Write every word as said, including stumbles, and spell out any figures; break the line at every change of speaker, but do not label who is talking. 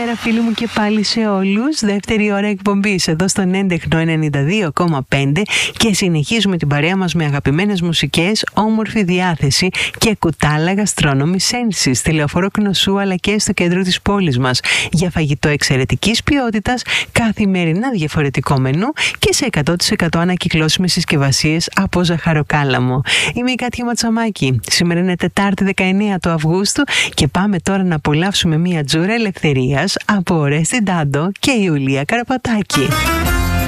Καλημέρα φίλοι μου και πάλι σε όλους. Δεύτερη ώρα εκπομπής εδώ στον έντεχνο ενενήντα δύο κόμμα πέντε και συνεχίζουμε την παρέα μας με αγαπημένες μουσικές, όμορφη διάθεση και κουτάλα gastronomy senses στη Λεωφόρο Κνωσού αλλά και στο κέντρο της πόλης μας για φαγητό εξαιρετικής ποιότητας, καθημερινά διαφορετικό μενού και σε εκατό τοις εκατό ανακυκλώσιμες συσκευασίες από ζαχαροκάλαμο. Είμαι η Κάτια Ματσαμάκη. Σήμερα είναι Τετάρτη δεκαεννέα του Αυγούστου και πάμε τώρα να απολαύσουμε μία τζούρα ελευθερίας από Ορέστη Ντάντο και Ιουλία Καραπατάκη.